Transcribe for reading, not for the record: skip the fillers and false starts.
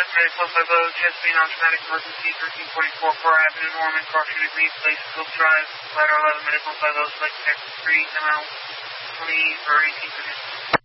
Medic 150, Chesapeake, non-traumatic emergency, 1344 Far Avenue, Norman, car should agree, place, Cook Drive, ladder 11, Medic 150, select Texas 3, ML 20 or 18 seconds.